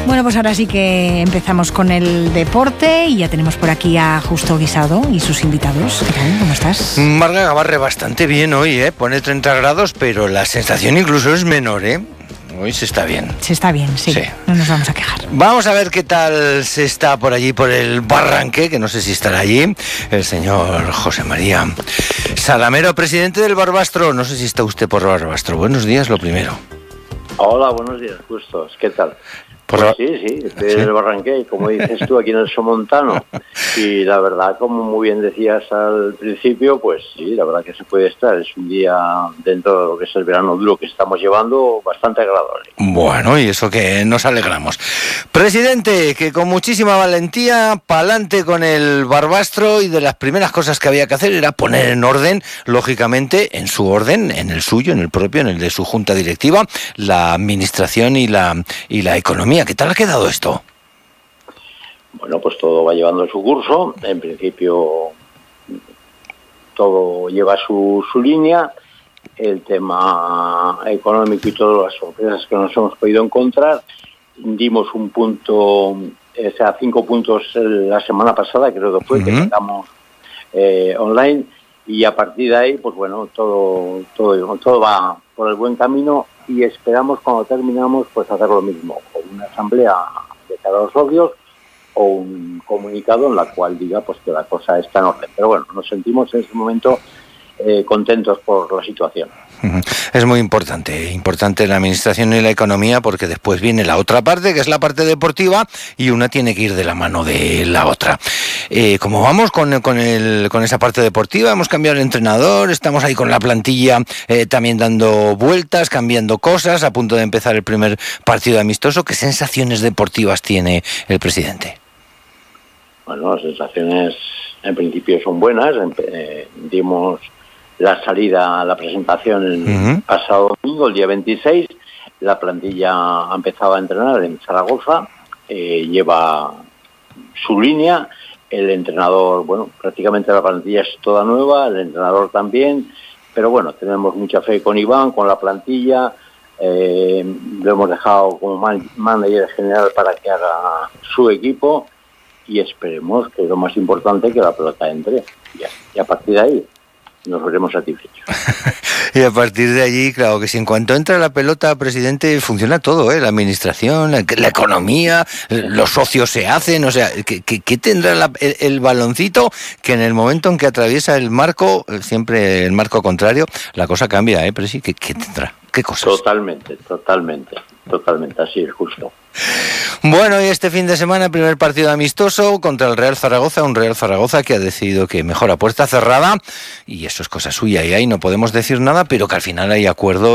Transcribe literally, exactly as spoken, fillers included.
Bueno, pues ahora sí que empezamos con el deporte y ya tenemos por aquí a Justo Guisado y sus invitados. ¿Qué tal? ¿Cómo estás? Marga Gabarre bastante bien hoy, ¿eh? Pone treinta grados, pero la sensación incluso es menor, ¿eh? Hoy se está bien. Se está bien, sí. Sí. No nos vamos a quejar. Vamos a ver qué tal se está por allí, por el Barranque, que no sé si estará allí, el señor José María Salamero, presidente del Barbastro. No sé si está usted por Barbastro. Buenos días, lo primero. Hola, buenos días, Justos. ¿Qué tal? Por Pues la... sí, sí, estoy ¿Sí? en el Barranque, como dices tú, aquí en el Somontano. Y la verdad, como muy bien decías al principio, pues sí, la verdad que se puede estar. Es un día, dentro de lo que es el verano duro que estamos llevando, bastante agradable. Bueno, y eso que nos alegramos. Presidente, que con muchísima valentía, pa'lante con el Barbastro, y de las primeras cosas que había que hacer era poner en orden, lógicamente, en su orden, en el suyo, en el propio, en el de su junta directiva, la administración y la, y la economía. ¿Qué tal ha quedado esto? Bueno, pues todo va llevando su curso. En principio, todo lleva su, su línea. El tema económico y todas las sorpresas que nos hemos podido encontrar. Dimos un punto, o sea, cinco puntos la semana pasada, creo que fue, uh-huh. que sacamos eh, online. Y a partir de ahí, pues bueno, todo, todo, todo va por el buen camino y esperamos cuando terminamos pues hacer lo mismo, o una asamblea de cada los socios o un comunicado en la cual diga pues que la cosa está en orden. Pero bueno, nos sentimos en ese momento eh, contentos por la situación. Es muy importante, importante la administración y la economía, porque después viene la otra parte, que es la parte deportiva, y una tiene que ir de la mano de la otra. Eh, como vamos con, con, el, con esa parte deportiva, hemos cambiado el entrenador, estamos ahí con la plantilla eh, también dando vueltas, cambiando cosas, a punto de empezar el primer partido amistoso. ¿Qué sensaciones deportivas tiene el presidente? Bueno, las sensaciones en principio son buenas. Eh, dimos la salida a la presentación el uh-huh. pasado domingo, el día veintiséis. La plantilla ha empezado a entrenar en Zaragoza, eh, lleva su línea. El entrenador, bueno, prácticamente la plantilla es toda nueva, el entrenador también, pero bueno, tenemos mucha fe con Iván, con la plantilla. Eh, lo hemos dejado como man- manager general para que haga su equipo y esperemos, que es lo más importante, que la pelota entre. Y a, y a partir de ahí nos veremos satisfechos. Y a partir de allí, claro que si en cuanto entra la pelota, presidente, funciona todo, ¿eh? La administración, la, la economía, los socios se hacen, o sea, ¿qué, qué, qué tendrá la, el, el baloncito que en el momento en que atraviesa el marco, siempre el marco contrario, la cosa cambia, ¿eh? Pero sí, ¿qué, qué tendrá? ¿Qué cosas? Totalmente, totalmente, totalmente, así es, justo. Bueno, y este fin de semana, primer partido amistoso contra el Real Zaragoza, un Real Zaragoza que ha decidido que mejor a puerta cerrada, y eso es cosa suya, y ahí no podemos decir nada, pero que al final hay acuerdo.